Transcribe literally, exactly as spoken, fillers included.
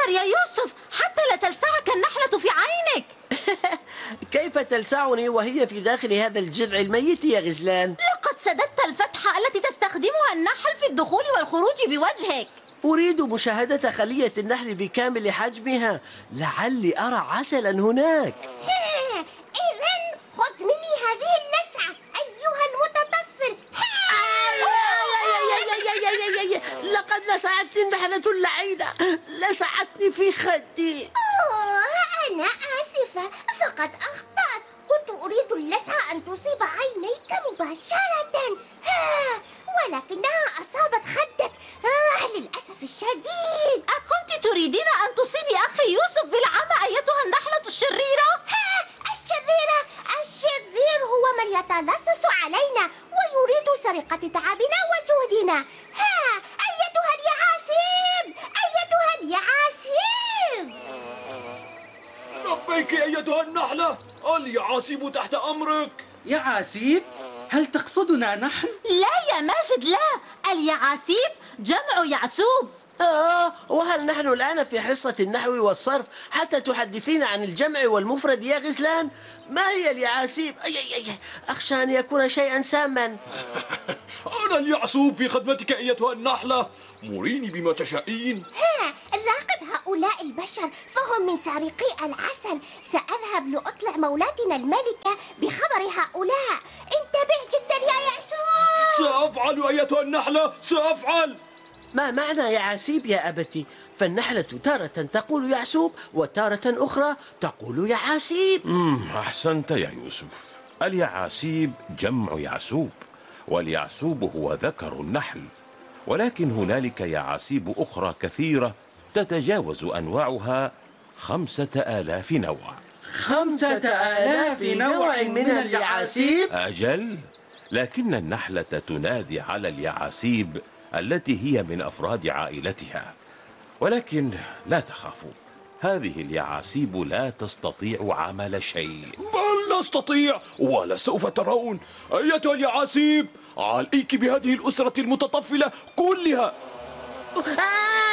احذر يا يوسف حتى لا تلسعك النحلة في عينك. كيف تلسعني وهي في داخل هذا الجذع الميت يا غزلان؟ لقد سددت الفتحة التي تستخدمها النحل في الدخول والخروج بوجهك. أريد مشاهدة خلية النحل بكامل حجمها، لعلي أرى عسلا هناك. إذن خذ مني هذه اللسعة أيها المتطفل. لقد لسعتني النحلة اللعينة، لسعتني في خدي. أوه أنا آسفة، فقد أخطأت. كنت أريد اللسعة أن تصيب عينيك مباشرة، ها، ولكنها أصابت خدك. آه للأسف الشديد. أكنت تريدين أن تصيبي أخي يوسف بالعمى أيتها النحلة الشريرة؟ ها الشريرة الشرير هو من يتلصص علينا ويريد سرقة تعبنا وجهدنا. ها أيتها اليعاسيب، أيتها اليعاسيب. لبيك أيتها النحلة، اليعاسيب تحت أمرك. يعاسيب؟ هل تقصدنا نحن؟ لا يا ماجد لا، اليعاسيب جمع يعسوب. آه وهل نحن الآن في حصة النحو والصرف حتى تحدثين عن الجمع والمفرد يا غزلان؟ ما هي اليعاسيب؟ أي أي أي أخشى أن يكون شيئا ساما. أنا اليعسوب في خدمتك أيتها النحلة، مريني بما تشائين. ها راقب هؤلاء البشر، فهم من سارقي العسل. سأذهب لأطلع مولاتنا الملكة بخبر هؤلاء. انتبه جدا يا يعسوب. سأفعل أيتها النحلة، سأفعل. ما معنى يعاسيب يا أبتي؟ فالنحلة تارة تقول يعسوب وتارة أخرى تقول يعاسيب. امم أحسنت يا يوسف. اليعاسيب جمع يعسوب، واليعسوب هو ذكر النحل، ولكن هنالك يعاسيب أخرى كثيرة تتجاوز أنواعها خمسة آلاف نوع. خمسة آلاف نوع من اليعاسيب؟ أجل، لكن النحلة تنادي على اليعاسيب التي هي من أفراد عائلتها، ولكن لا تخافوا، هذه اليعاسيب لا تستطيع عمل شيء. بل نستطيع ولسوف ترون. أيتها اليعاسيب، عليك بهذه الأسرة المتطفلة كلها. آه